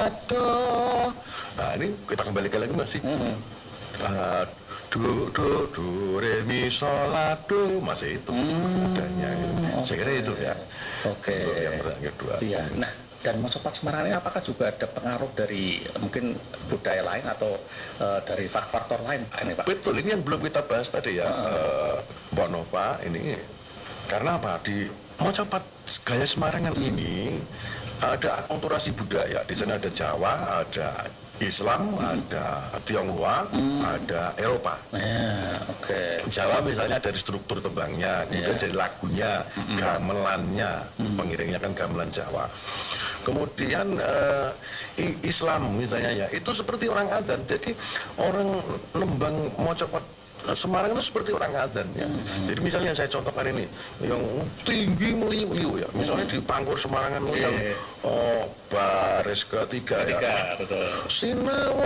do. Nah ini kita kembalikan lagi masih do re mi sol la do masih itu adanya. Saya kira itu ya. Oke. Untuk yang kedua. Iya. Nah, dan Mojopat Semarang ini apakah juga ada pengaruh dari mungkin budaya lain atau dari faktor lain ini Pak? Betul, ini yang belum kita bahas tadi ya, Mbak Nova. Ini karena apa, di Mojopat gaya Semarangan ini ada akulturasi budaya. Di sana ada Jawa, ada Islam, ada Tionghoa, ada Eropa. Oke. Jawa misalnya dari struktur tembangnya, kemudian dari lagunya, gamelannya, pengiringnya kan gamelan Jawa. Kemudian Islam misalnya ya, itu seperti orang Adan. Jadi orang nembang Mojopat Semarang itu seperti orang Adan ya. Jadi misalnya saya contohkan ini, yang tinggi meliu-liu ya. Misalnya di Pangkur Semarangan yang baris ketiga ya. Betul. Sinawo